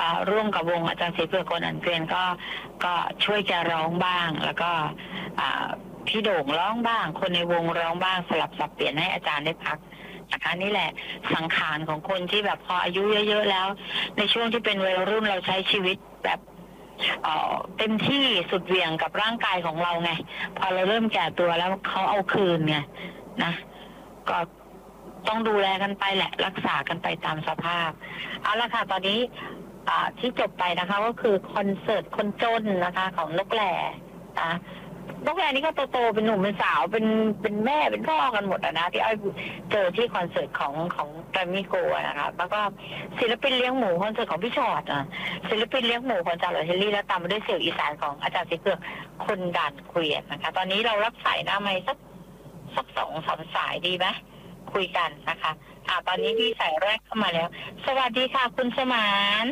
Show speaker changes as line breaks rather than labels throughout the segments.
ร่วมกับวงอาจารย์ศรีเผือกคนอันเกรียนก็ช่วยจะร้องบ้าง แล้วก็พี่โด่งร้องบ้าง คนในวงร้องบ้างสลับสับเปลี่ยนให้อาจารย์ได้พักนะคะนี่แหละสังขารของคนที่แบบพออายุเยอะๆแล้วในช่วงที่เป็นวัยรุ่นเราใช้ชีวิตแบบเต็มที่สุดเหวี่ยงกับร่างกายของเราไงพอเราเริ่มแก่ตัวแล้วเขาเอาคืนไงนะก็ต้องดูแลกันไปแหละรักษากันไปตามสภาพเอาละค่ะตอนนี้ที่จบไปนะคะก็คือคอนเสิร์ตคนจนนะคะของนกแหล่นกแหล่นี่ก็โตๆเป็นหนุ่มเป็นสาวเป็นแม่เป็นพ่อกันหมดนะที่อ้อยเจอที่คอนเสิร์ตของแกรมมี่โกลด์นะคะแล้วก็ศิลปินเลี้ยงหมูคอนเสิร์ตของพี่ชอตศิลปินเลี้ยงหมูของจาร์ลเฮลลี่แล้วตามมาด้วยเสียงอีสานของอาจารย์ศรีเผือกคนด่านเกวียนนะคะตอนนี้เรารับสายหน้าไมค์สัก2-3สายดีไหมคุยกันนะคะตอนนี้พี่สายแรกเข้ามาแล้วสวัสดีค่ะคุณสมาน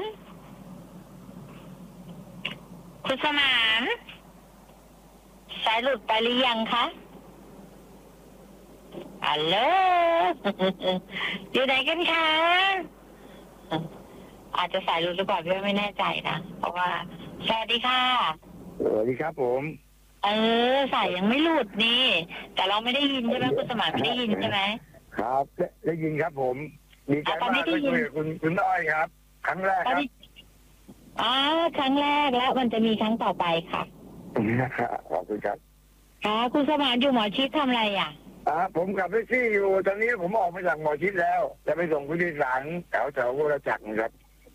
คุณสมานสายหลุดไปหรือยังคะฮัลโหลอยู่ไหนกันคะอาจจะสายหลุดหรือเปล่าพี่ไม่แน่ใจนะเพราะว่าสวัสดีค่ะ
สวัสดีครับผม
สายยังไม่หลุดนี่แต่เราไม่ได้ยินใช่ไหมคุณสมานไม่ได้ยินใช่ไหม
ครับได้ยินครับผมดีใจมากที่คุยกับคุณอ้อยครับครั้งแรกครับ
ครั้งแรกแล้วมันจะมีครั้งต่อไปค่ะ
ขอบคุณครับ
คุณสมานอยู่หมอชิดทำอะไร
ผมขับแท็กซี่อยู่ตอนนี้ผมออกมาจากหมอชิดแล้วจะไปส่งผู้โดยสารแถววรจักรนะครับ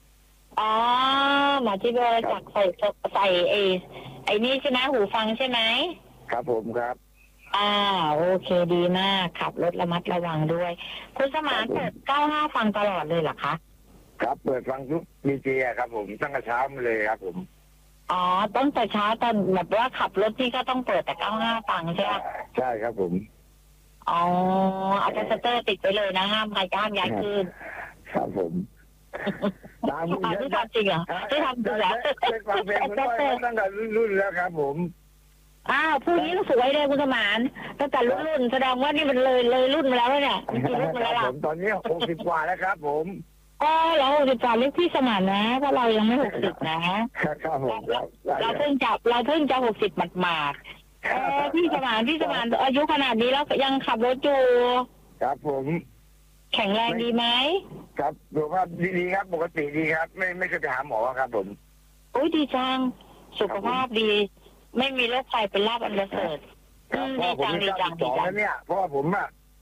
หมอชิดวรจักรใส่ไอ้นี่ใช่ไหมหูฟังใช่ไหม
ครับผมครับ
โอเคดีมากขับรถระมัดระวังด้วยคุณสมานเปิด95ฟังตลอดเลยเหรอคะ
ครับเปิดฟังทุกดีเจครับผมตั้งแต่เช้ามาเลยครับผม
ตั้งแต่เช้าตอนแบบว่าขับรถที่ก็ต้องเปิดแต่95ฟังใช่ไหม
ใช่ครับผม
เอาสเตอร์ติดไปเลยนะห้ามใครห้ามย้ายคืน
ครับผม
ที่ทำจริงเหรอที่ทำจริงเหรอ
ได้ฟังเพลงคุณอ้อยตั้งแต่รุ่นแล้วครับผม
ผู้นี้ก็สวยเลยคุณสมานตั้งแต่รุ่นแสดงว่านี่มันเลยรุ่นมาแล้วเนี่ยกี่รุ่นมาแล้วล่ะ
ตอนนี้60กว่าแล้วครับผม
เรา60กว่าเล็กพี่สมานนะเพราะเรายังไม่60นะครับ
ผม
เราเพิ่งจะ60หมาดพี่สมานอายุขนาดนี้แล้วยังขับรถอยู่
ครับผม
แข็งแรงดีไหม
ครับสุขภาพดีครับปกติดีครับไม่เคยไปหาหมอครับผม
ดีจังสุขภาพดีไม่มีโรคภัยเป็นลาภอันประเสริฐ
ดีจังแล้วเนี่ยพ่อผม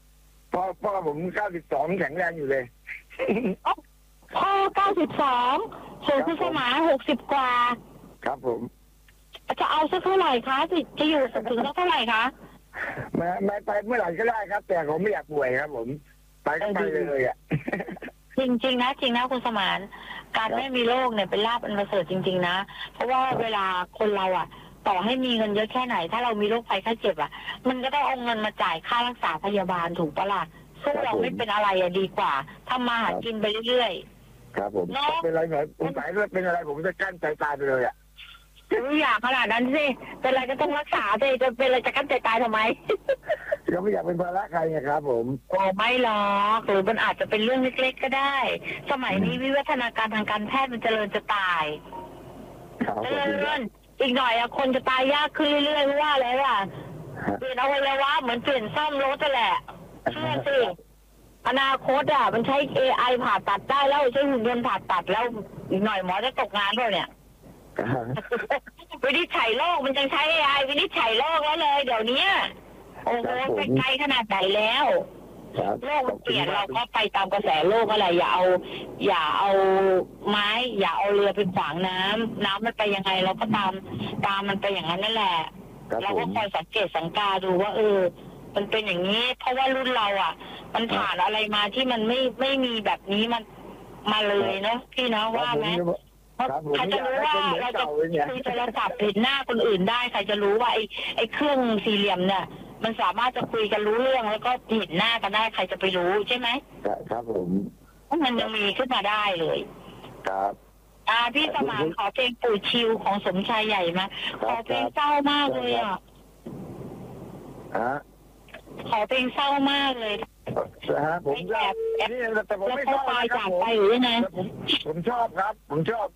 92แข็งแรงอยู่เลย
พ่อ92ส่วนคุณสมาน60กว่า
ครับผม
จะเอาสักเท่าไหร่คะจะอยู่ถึงเท่าไหร่คะ
ไม่ไปเมื่อไหร่ก็ได้ครับแต่ผมไม่อยากป่วยครับผมไปก็ไปเลย
จริงนะคุณสมานการไม่มีโรคเนี่ยเป็นลาภอันประเสริฐจริงๆนะเพราะว่าเวลาคนเราต่อให้มีเงินเยอะแค่ไหนถ้าเรามีโรคภัยไข้เจ็บมันก็ต้องเอาเงินมาจ่ายค่ารักษาพยาบาลถูกปะล่ะสู้เราไม่เป็นอะไรดีกว่าทำมาหากินไปเรื่อย
ๆครับผมเป็นอะไรหน่อยผมสายเลือดเป็นอะไรผมจะกั้นใจตายไปเลย
ไม่อยากขนาดนั้นสิเป็นอะไรก็ต้องรักษาสิจะเป็นอะไรจะกั้นใจตายทำไม
ก็ไม่อยากเป็นภาระใครไงครับผม
ไม่หรอกหรือมันอาจจะเป็นเรื่องเล็กๆก็ได้สมัยนี้วิวัฒนาการทางการแพทย์มันเจริญจะตายเจริญอีกหน่อยคนจะตายยากขึ้นเรื่อยๆเพราะว่าอะไรเปลี่ยนอวัยวะเหมือนเปลี่ยนซ่อมรถแหละเชื่อสิอนาคตมันใช้ AI ผ่าตัดได้แล้วใช้หุ่นยนต์ผ่าตัดแล้วอีกหน่อยหมอจะตกงานเปล่าเนี่ยวินิจฉัยโรคมันจะใช้ AI วินิจฉัยโรคแล้วเลยเดี๋ยวนี้โอ้โหไปไกลขนาดไหนแล้วโลกมันเปลี่ยนเราก็ไปตามกระแสโลกอะไรอย่าเอาไม้อย่าเอาเรือไปขวางน้ำมันไปยังไงเราก็ตามมันไปอย่างนั้นนั่นแหละเราก็คอยสังเกตสังกาดูว่ามันเป็นอย่างนี้เพราะว่ารุ่นเรามันผ่านอะไรมาที่มันไม่มีแบบนี้มันมาเลยเนาะพี่นะว่าไหมใครจะรู้ว่าเราจะคุยโทรศัพท์เห็นหน้าคนอื่นได้ใครจะรู้ว่าไอ้เครื่องสี่เหลี่ยมเนี่ยมันสามารถจะคุยกันรู้เรื่องแล้วก็เห็นหน้ากันได้ใครจะไปรู้ใช่ไหม
ครับผม
มันยังมีขึ้นมาได้เลย
ครับ
พี่สมานขอเพลงปู่ชิวของสมชายใหญ่มาขอเพลงเศร้ามากเลยขอเพลงเศร้ามากเลย
ผมแบบนี่แต่ผมไม่ชอบ
ตายจากไปหรือยังไง
ผมชอบครับผมชอบ